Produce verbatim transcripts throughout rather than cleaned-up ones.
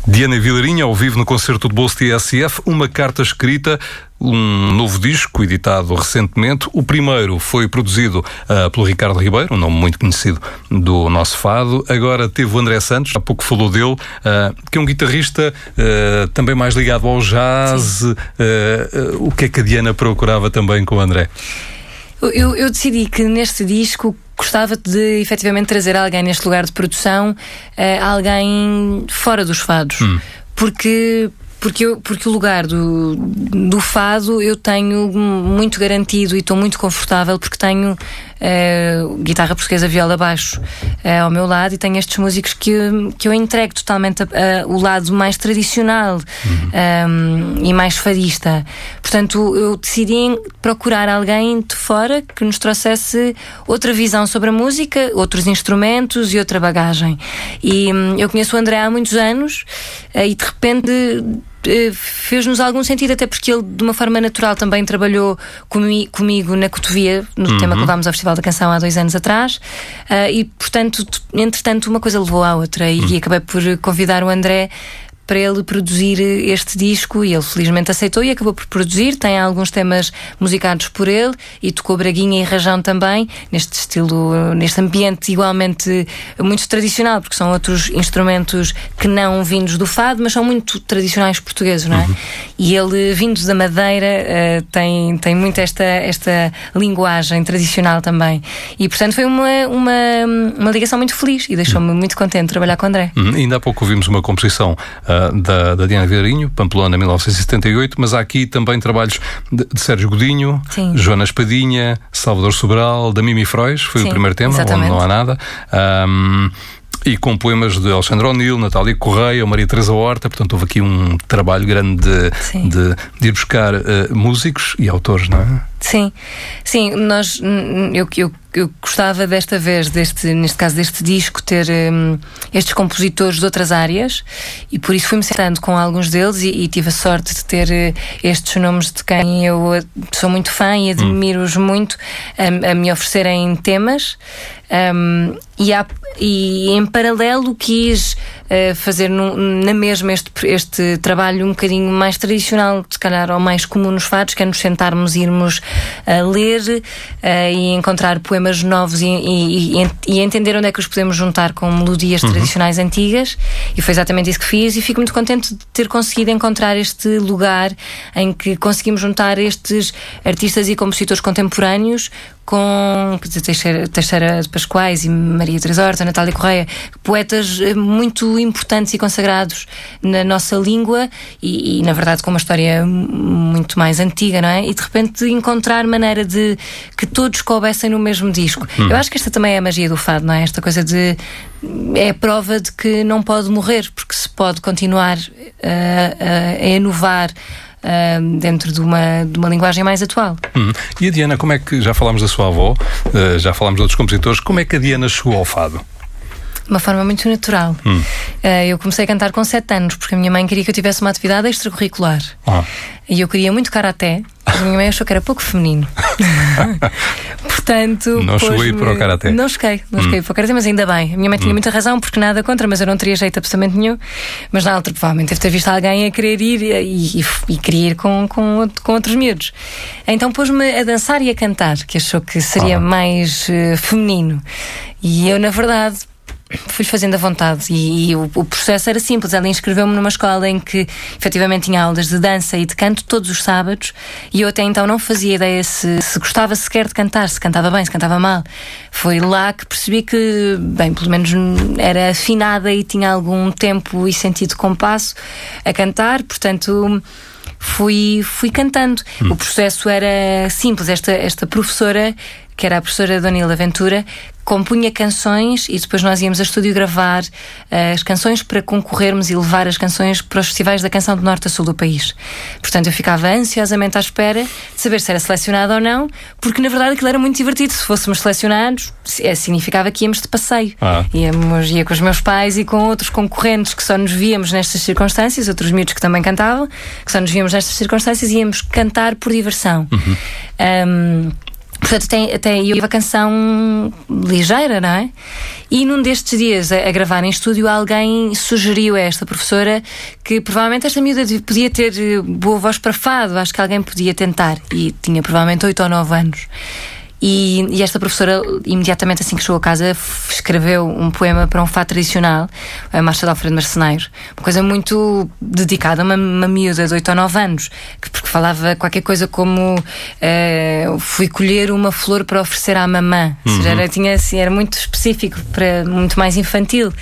Diana Vilarinho, ao vivo no concerto do Bolso T S F, uma carta escrita, um novo disco editado recentemente. O primeiro foi produzido uh, pelo Ricardo Ribeiro, um nome muito conhecido do nosso fado. Agora teve o André Santos, há pouco falou dele, uh, que é um guitarrista uh, também mais ligado ao jazz. Uh, uh, o que é que a Diana procurava também com o André? Eu, eu decidi que neste disco gostava de efetivamente trazer alguém neste lugar de produção, uh, alguém fora dos fados. Hum. Porque... Porque, eu, porque o lugar do, do fado eu tenho muito garantido e estou muito confortável, porque tenho uh, guitarra portuguesa, viola, baixo uh, ao meu lado, e tenho estes músicos que, que eu entrego totalmente a, a, o lado mais tradicional, uhum. um, e mais fadista. Portanto, eu decidi procurar alguém de fora que nos trouxesse outra visão sobre a música, outros instrumentos e outra bagagem. E um, eu conheço o André há muitos anos, uh, e de repente fez-nos algum sentido, até porque ele de uma forma natural também trabalhou comi- comigo na Cotovia, no uhum. tema que levámos ao Festival da Canção há dois anos atrás, uh, e portanto, entretanto, uma coisa levou à outra, e, uhum. e acabei por convidar o André para ele produzir este disco, e ele felizmente aceitou e acabou por produzir. Tem alguns temas musicados por ele, e tocou braguinha e rajão também, neste estilo, neste ambiente igualmente muito tradicional, porque são outros instrumentos que não vindos do fado, mas são muito tradicionais portugueses, não é? Uhum. E ele, vindos da Madeira, uh, tem, tem muito esta, esta linguagem tradicional também, e portanto foi uma, uma, uma ligação muito feliz, e deixou-me uhum. muito contente de trabalhar com o André. Uhum. Ainda há pouco ouvimos uma composição uh, Da, da Diana Vilarinho, Pamplona, mil novecentos e setenta e oito, mas há aqui também trabalhos de, de Sérgio Godinho, Sim. Joana Espadinha, Salvador Sobral, da Mimi Frois, foi Sim, o primeiro tema, exatamente. Onde não há nada. Um, e com poemas de Alexandre O'Neill, Natália Correia, Maria Teresa Horta. Portanto, houve aqui um trabalho grande de, de, de ir buscar uh, músicos e autores, não é? Sim, sim, nós, eu, eu, eu gostava desta vez, deste, neste caso deste disco, ter um, estes compositores de outras áreas, e por isso fui-me sentando com alguns deles, e, e tive a sorte de ter uh, estes nomes de quem eu sou muito fã e admiro-os hum. muito, a, a me oferecerem temas. Um, e, há, e em paralelo quis uh, fazer no, na mesma este, este trabalho um bocadinho mais tradicional, se calhar, ou mais comum nos fados, que é nos sentarmos e irmos a ler uh, e encontrar poemas novos, e, e, e, e entender onde é que os podemos juntar com melodias uhum. tradicionais antigas, e foi exatamente isso que fiz, e fico muito contente de ter conseguido encontrar este lugar em que conseguimos juntar estes artistas e compositores contemporâneos com Teixeira, Teixeira de Pascoais e Maria Teresa Horta, Natália Correia, poetas muito importantes e consagrados na nossa língua, e, e na verdade com uma história muito mais antiga, não é? E de repente encontrar maneira de que todos coubessem no mesmo disco. Hum. Eu acho que esta também é a magia do fado, não é? Esta coisa de... é a prova de que não pode morrer, porque se pode continuar a, a, a inovar Uh, dentro de uma, de uma linguagem mais atual. Hum. E a Diana, como é que, já falámos da sua avó, uh, já falámos de outros compositores, como é que a Diana chegou ao fado? De uma forma muito natural. Hum. Uh, eu comecei a cantar com sete anos, porque a minha mãe queria que eu tivesse uma atividade extracurricular. Ah. E eu queria muito karaté, mas a minha mãe achou que era pouco feminino. Portanto, não cheguei para o karaté. Não cheguei, não cheguei hum. para o karaté, mas ainda bem. A minha mãe tinha hum. muita razão, porque nada contra, mas eu não teria jeito absolutamente nenhum. Mas na altura, provavelmente, deve ter visto alguém a querer ir e, e, e querer ir com, com, com outros miúdos. Então pôs-me a dançar e a cantar, que achou que seria ah. mais uh, feminino. E eu, na verdade, fui fazendo à vontade, e, e o, o processo era simples. Ela inscreveu-me numa escola em que efetivamente tinha aulas de dança e de canto todos os sábados, e eu até então não fazia ideia se, se gostava sequer de cantar, se cantava bem, se cantava mal. Foi lá que percebi que, bem, pelo menos era afinada e tinha algum tempo e sentido de compasso a cantar, portanto fui, fui cantando. Hum. O processo era simples. Esta, esta professora, que era a professora Dona Hilda Ventura, compunha canções, e depois nós íamos a estúdio gravar uh, as canções para concorrermos e levar as canções para os festivais da canção do norte a sul do país. Portanto, eu ficava ansiosamente à espera de saber se era selecionada ou não, porque na verdade aquilo era muito divertido. Se fôssemos selecionados, significava que íamos de passeio. Ah. Íamos, ia com os meus pais e com outros concorrentes que só nos víamos nestas circunstâncias, outros miúdos que também cantavam, que só nos víamos nestas circunstâncias, e íamos cantar por diversão. Uhum. Um, Portanto, tem, até eu tive a canção ligeira, não é? E num destes dias, a, a gravar em estúdio, alguém sugeriu a esta professora que provavelmente esta miúda podia ter boa voz para fado, acho que alguém podia tentar. E tinha provavelmente oito ou nove anos. E, e esta professora, imediatamente assim que chegou a casa, escreveu um poema para um fado tradicional, a Marcha de Alfredo Marceneiro. Uma coisa muito dedicada a uma, uma miúda de oito ou nove anos, que, porque falava qualquer coisa como uh, fui colher uma flor para oferecer à mamã. Uhum. Ou seja, era, tinha, assim, era muito específico, para, muito mais infantil.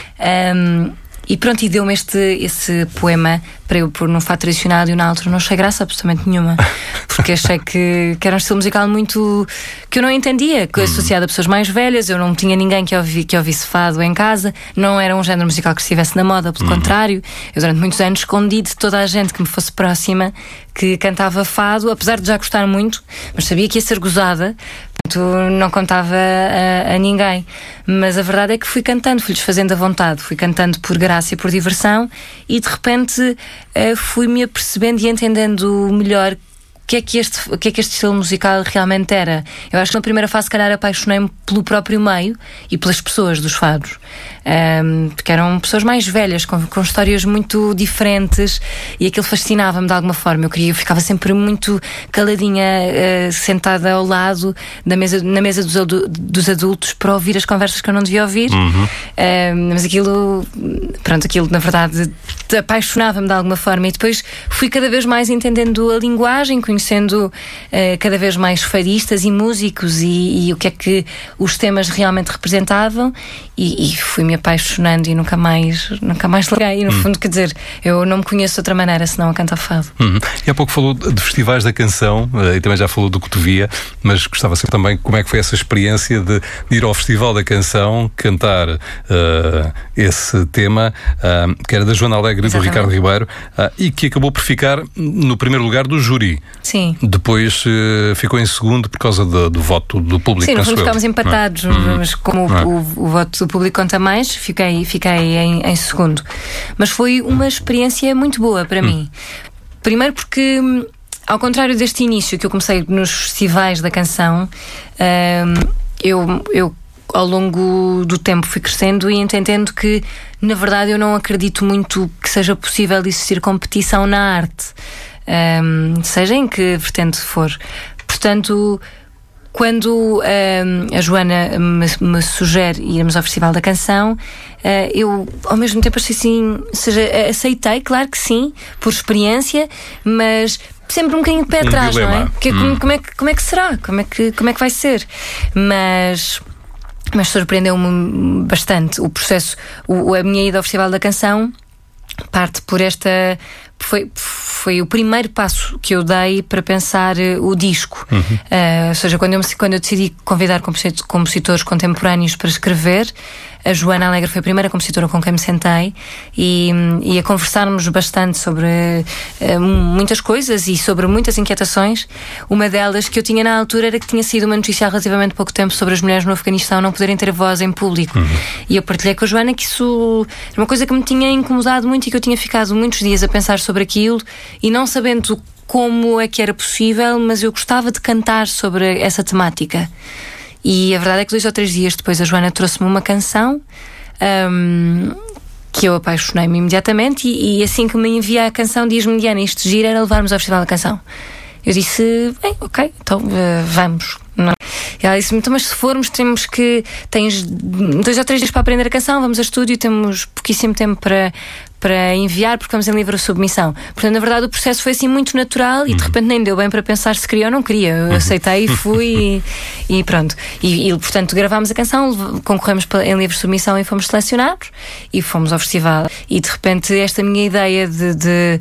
Um, E pronto, e deu-me este, esse poema para eu pôr num fado tradicional, e eu na altura não achei graça absolutamente nenhuma, porque achei que, que era um estilo musical muito que eu não entendia, que associado a pessoas mais velhas. Eu não tinha ninguém que, ouvi, que ouvisse fado em casa, não era um género musical que estivesse na moda, pelo uhum. contrário. Eu durante muitos anos escondi de toda a gente que me fosse próxima que cantava fado, apesar de já gostar muito, mas sabia que ia ser gozada, portanto não contava a, a ninguém. Mas a verdade é que fui cantando, fui-lhes fazendo a vontade, fui cantando por graça e por diversão, e de repente uh, fui-me apercebendo e entendendo melhor o que é que este, o que é que este estilo musical realmente era. Eu acho que na primeira fase, se calhar, apaixonei-me pelo próprio meio e pelas pessoas dos fados, um, porque eram pessoas mais velhas, com, com histórias muito diferentes, e aquilo fascinava-me de alguma forma. Eu queria, eu ficava sempre muito caladinha, uh, sentada ao lado da mesa, na mesa dos, dos adultos, para ouvir as conversas que eu não devia ouvir. Uhum. Uh, mas aquilo, pronto, aquilo na verdade apaixonava-me de alguma forma, e depois fui cada vez mais entendendo a linguagem, conhecendo uh, cada vez mais fadistas e músicos, e, e o que é que os temas realmente representavam, e, e fui-me apaixonando e nunca mais nunca mais larguei. E no hum. fundo, quer dizer, eu não me conheço de outra maneira senão a cantar fado. Hum. E há pouco falou de festivais da canção, e também já falou do Cotovia, mas gostava de saber também como é que foi essa experiência de, de ir ao Festival da Canção, cantar uh, esse tema, uh, que era da Joana Alegre e do Ricardo Ribeiro, uh, e que acabou por ficar no primeiro lugar do júri. Sim. Depois uh, ficou em segundo por causa do, do voto do público. Sim, no fundo ficámos empatados, é? Mas como é? o, o, o voto do público conta mais, fiquei, fiquei em, em segundo. Mas foi uma experiência muito boa para hum. mim. Primeiro porque, ao contrário deste início que eu comecei nos festivais da canção, uh, eu, eu ao longo do tempo fui crescendo e entendendo que, na verdade, eu não acredito muito que seja possível existir competição na arte, um, seja em que vertente for. Portanto, quando um, a Joana me, me sugere irmos ao Festival da Canção, uh, eu ao mesmo tempo achei assim, seja, aceitei, claro que sim, por experiência, mas sempre um bocadinho de pé atrás, um não é? Porque, hum. como, como é que, como é que será? Como é que, como é que vai ser? Mas... Mas surpreendeu-me bastante o processo. O, a minha ida ao Festival da Canção parte por esta... Foi, foi o primeiro passo que eu dei para pensar o disco. Uhum. Uh, ou seja, quando eu, quando eu decidi convidar compositores contemporâneos para escrever, a Joana Alegre foi a primeira compositora com quem me sentei, e, e a conversarmos bastante sobre uh, muitas coisas e sobre muitas inquietações. Uma delas que eu tinha na altura era que tinha sido uma notícia há relativamente pouco tempo sobre as mulheres no Afeganistão não poderem ter voz em público. Uhum. E eu partilhei com a Joana que isso era uma coisa que me tinha incomodado muito e que eu tinha ficado muitos dias a pensar sobre aquilo, e não sabendo como é que era possível, mas eu gostava de cantar sobre essa temática. E a verdade é que dois ou três dias depois a Joana trouxe-me uma canção um, que eu apaixonei-me imediatamente, e, e assim que me envia a canção diz-me: Diana, isto gira era levarmos ao Festival da Canção. Eu disse: bem, ok, então uh, vamos. Não. E ela disse-me: então, mas se formos, temos que... Tens dois ou três dias para aprender a canção, vamos a estúdio, temos pouquíssimo tempo para... para enviar, porque vamos em livre submissão. Portanto, na verdade, o processo foi assim muito natural, e de repente nem deu bem para pensar se queria ou não queria. Eu aceitei e fui, e, e pronto. E, e, portanto, gravámos a canção, concorremos em livre submissão e fomos selecionados, e fomos ao festival. E de repente, esta minha ideia de, de,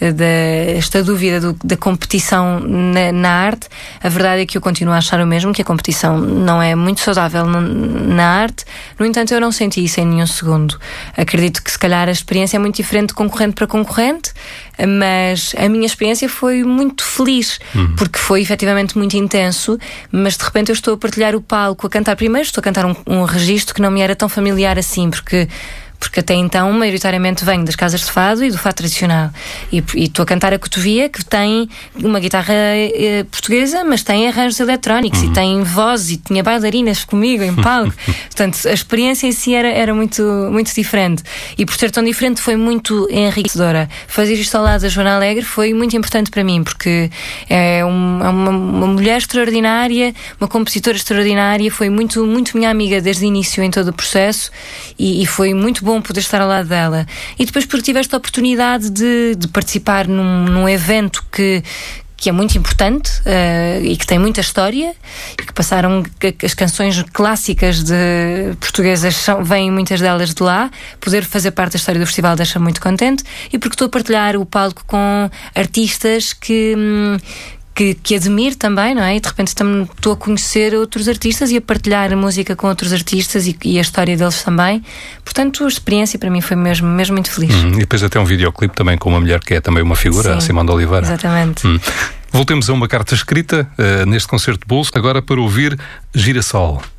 de esta dúvida do, da competição na, na arte, a verdade é que eu continuo a achar o mesmo, que a competição não é muito saudável na, na arte. No entanto, eu não senti isso em nenhum segundo. Acredito que se calhar a experiência é muito diferente de concorrente para concorrente, mas a minha experiência foi muito feliz, uhum. porque foi efetivamente muito intenso. Mas de repente eu estou a partilhar o palco, a cantar. Primeiro estou a cantar um, um registro que não me era tão familiar assim, porque porque até então, maioritariamente, venho das casas de fado e do fado tradicional. E estou a cantar a Cotovia, que tem uma guitarra eh, portuguesa, mas tem arranjos eletrónicos, uhum. e tem voz, e tinha bailarinas comigo em palco. Portanto, a experiência em si era, era muito, muito diferente. E por ser tão diferente, foi muito enriquecedora. Fazer isto ao lado da Joana Alegre foi muito importante para mim, porque é, um, é uma, uma mulher extraordinária, uma compositora extraordinária, foi muito, muito minha amiga desde o início em todo o processo, e, e foi muito bom poder estar ao lado dela. E depois porque tive esta oportunidade de, de participar num, num evento que que é muito importante uh, e que tem muita história, e que passaram as canções clássicas de portuguesas, são, vêm muitas delas de lá. Poder fazer parte da história do festival deixa-me muito contente, e porque estou a partilhar o palco com artistas que... Hum, Que, que admiro também, não é? E de repente estou a conhecer outros artistas e a partilhar a música com outros artistas e, e a história deles também. Portanto, a experiência para mim foi mesmo, mesmo muito feliz. Hum, e depois até um videoclipe também com uma mulher que é também uma figura, a Simone de Oliveira. Exatamente. Hum. Voltemos a uma carta escrita uh, neste concerto de bolso, agora para ouvir Girassol.